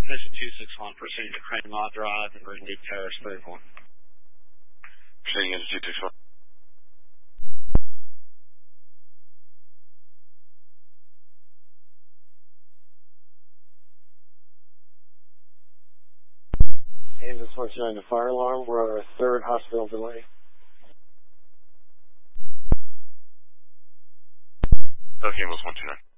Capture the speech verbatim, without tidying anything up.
Station two six one, proceeding to Crane Law Drive and Green Deep Terrace thirty-one. Proceeding into two six one. Kansas one two nine, the fire alarm. We're on our third hospital delay. Okay, Kansas one two nine.